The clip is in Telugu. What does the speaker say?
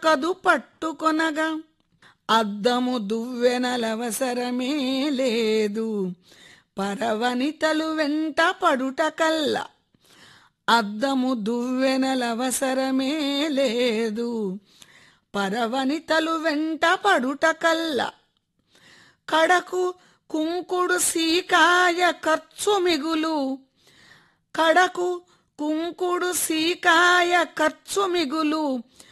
కదు పట్టుకొనగా అద్దము దువ్వెనలవసరమే లేదు పరవనితలు వెంట పడుట కల్లా అద్దము దువ్వెనలవసరమే లేదు పరవనితలు వెంట పడుట కల్లా కడకు కుంకుడు సీకాయ ఖర్చు మిగులు కడకు కుంకుడు సీకాయ ఖర్చు మిగులు